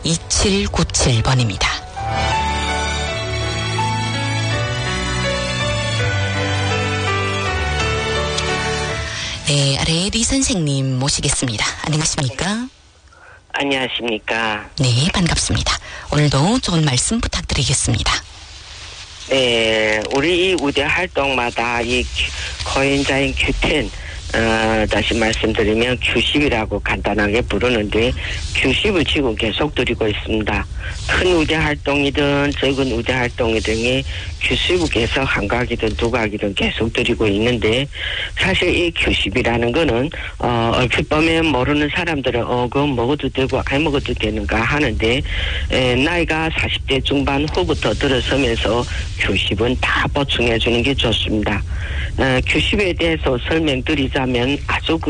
2797번입니다. 네, 아래 리 선생님 모시겠습니다. 안녕하십니까? 안녕하십니까? 네, 반갑습니다. 오늘도 좋은 말씀 부탁드리겠습니다. 네, 우리 이 우대 활동마다 이 거인자인 Q10, 다시 말씀드리면 Q10이라고 간단하게 부르는데 Q10을 지금 계속 드리고 있습니다. 큰 우대 활동이든 적은 우대 활동이든 Q10을 계속 한 각이든 두 각이든 계속 드리고 있는데, 사실 이 Q10이라는 거는 얼핏 보면 모르는 사람들은 그거 먹어도 되고 안 먹어도 되는가 하는데, 나이가 40대 중반 후부터 들어서면서 Q10은 다 보충해 주는 게 좋습니다. Q10에 대해서 설명드리자면 아주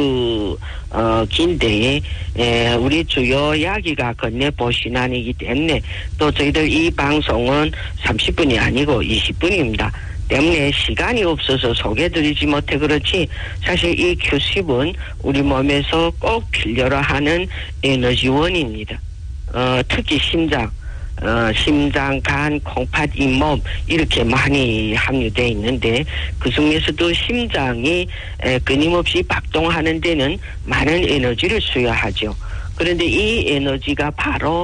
긴데, 우리 주요 이야기가 건네보신안이기 때문에 또 저희들 이 방송은 30분이 아니고 20분입니다. 때문에 시간이 없어서 소개드리지 못해 그렇지, 사실 이 Q10은 우리 몸에서 꼭 필요로 하는 에너지원입니다. 특히 심장, 간, 콩팥, 잇몸 이렇게 많이 함유되어 있는데, 그 중에서도 심장이 끊임없이 박동하는 데는 많은 에너지를 수요하죠. 그런데 이 에너지가 바로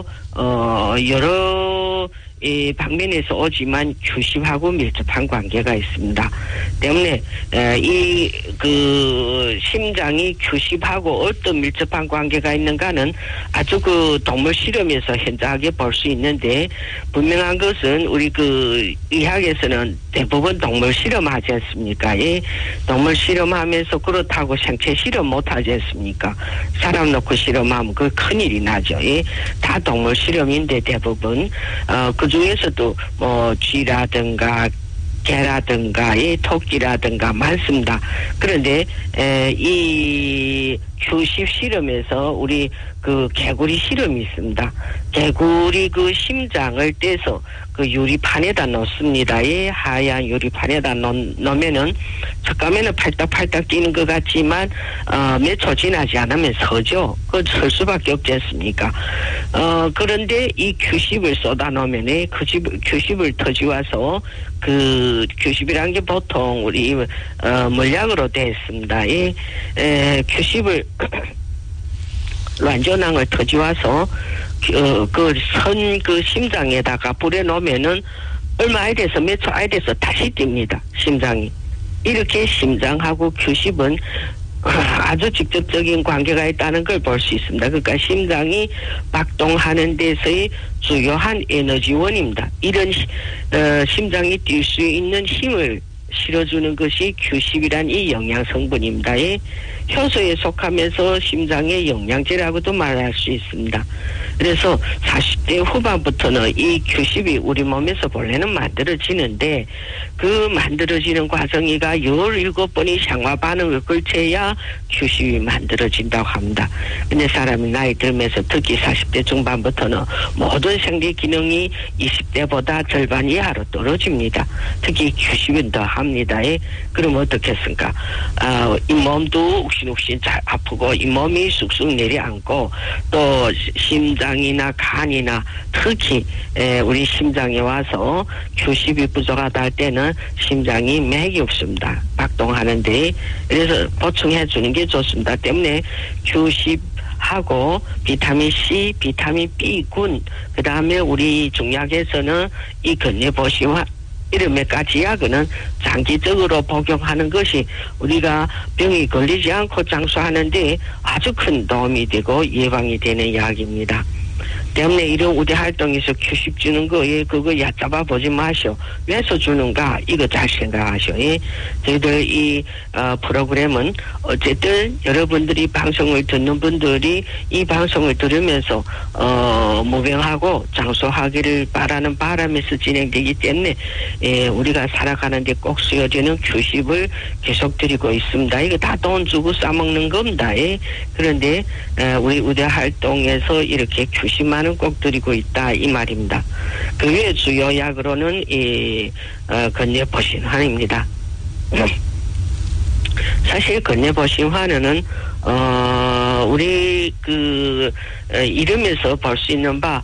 여러 방면에서 오지만 Q10하고 밀접한 관계가 있습니다. 때문에 심장이 Q10하고 어떤 밀접한 관계가 있는가는 아주 동물 실험에서 현저하게 볼 수 있는데, 분명한 것은 우리 의학에서는 대부분 동물 실험하지 않습니까? 동물 실험하면서 그렇다고 생체 실험 못하지 않습니까? 사람 놓고 실험하면 그 큰일이 나죠. 다 동물 실험인데 대부분 그 중에서도 쥐라든가 개라든가 토끼라든가 많습니다. 그런데 이 Q10 실험에서 우리 개구리 실험이 있습니다. 개구리 심장을 떼서 유리판에다 놓습니다. 하얀 유리판에다 놓으면은 첫감에는 팔딱팔딱 뛰는 것 같지만 몇 초 지나지 않으면 서죠. 설 수밖에 없지 않습니까? 그런데 이 Q10을 쏟아 놓으면 Q10을 터지와서 Q10이라는 게 보통 우리 물약으로 되어 있습니다. Q10을 란전왕을 터지와서 심장에다가 뿌려 놓으면은 얼마 안 돼서 몇 초 안 돼서 다시 뜁니다. 심장이. 이렇게 심장하고 Q10은 아주 직접적인 관계가 있다는 걸 볼 수 있습니다. 그러니까 심장이 박동하는 데서의 주요한 에너지원입니다. 이런 심장이 뛸 수 있는 힘을 실어주는 것이 Q10이란 이 영양 성분입니다. 효소에 속하면서 심장의 영양제라고도 말할 수 있습니다. 그래서 40대 후반부터는 이 Q10이 우리 몸에서 본래는 만들어지는데, 그 만들어지는 과정이가 17번이 상하 반응을 거쳐야 Q10이 만들어진다고 합니다. 근데 사람이 나이 들면서 특히 40대 중반부터는 모든 생리 기능이 20대보다 절반 이하로 떨어집니다. 특히 Q10은 더 합니다. 그럼 어떻겠습니까? 잇몸도 욱신욱신 잘 아프고 잇몸이 쑥쑥 내려앉고, 또 심장이나 간이나 특히 우리 심장에 와서 Q10이 부족하다 할 때는 심장이 맥이 없습니다. 박동하는데, 그래서 보충해 주는 게 좋습니다. 때문에 Q10 하고 비타민 C, 비타민 B군, 그 다음에 우리 중약에서는 이 건네보시와 이런 몇 가지 약은 장기적으로 복용하는 것이 우리가 병이 걸리지 않고 장수하는데 아주 큰 도움이 되고 예방이 되는 약입니다. 때문에 이런 우대 활동에서 Q10 주는 거에 그거 얕잡아 보지 마시오. 왜서 주는가? 이거 잘 생각하시오. 저희들 이 프로그램은 어쨌든 여러분들이 방송을 듣는 분들이 이 방송을 들으면서 무병하고 장수하기를 바라는 바람에서 진행되기 때문에 우리가 살아가는데 꼭 쓰여지는 Q10을 계속 드리고 있습니다. 이거 다 돈 주고 싸먹는 겁니다. 그런데 우리 우대 활동에서 이렇게 Q10만 원 꼭 드리고 있다 이 말입니다. 그 외에 주요 약으로는 건네보신환입니다. 사실 건네보신환은 우리 이름에서 볼 수 있는 바